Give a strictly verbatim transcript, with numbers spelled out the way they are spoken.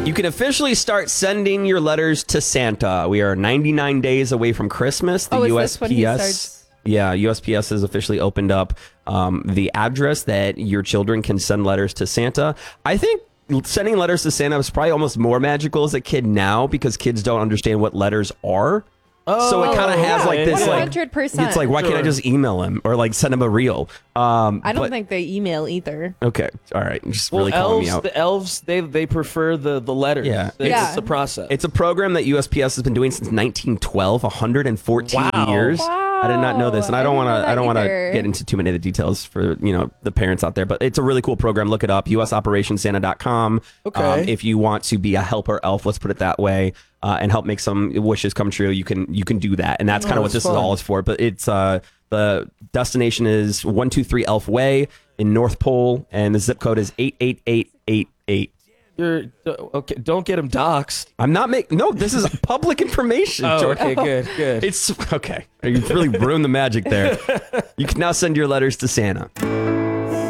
You can officially start sending your letters to Santa. We are ninety-nine days away from Christmas. The oh, is U S this when he P S, starts? yeah, U S P S has officially opened up um, the address that your children can send letters to Santa. I think sending letters to Santa is probably almost more magical as a kid now because kids don't understand what letters are. Oh, so it kind of has yeah, like this, like one hundred percent. it's like, why Sure. can't I just email him or like send him a reel? Um, I don't but- think they email either. Okay, all right, just Well, really calling me elves, out. the elves, they they prefer the the letters. Yeah. it's, Yeah. it's the process. It's a program that U S P S has been doing since nineteen twelve, one hundred fourteen Wow. years. I did not know this, and I Wow, don't I want didn't know to. I don't that want to either. get into too many of the details for you know the parents out there. But it's a really cool program. Look it up. U S Operation Santa dot com. Okay. Um, if you want to be a helper elf, let's put it that way, uh, and help make some wishes come true, you can you can do that, and that's Oh, kind of what that's this fun. is all is for. But it's uh, the destination is one two three Elf Way in North Pole, and the zip code is eight eight eight eight eight. You're okay. Don't get them doxxed. I'm not making. No, this is public information. Oh, Jordan. okay, good, good. It's okay. You really ruined the magic there. You can now send your letters to Santa.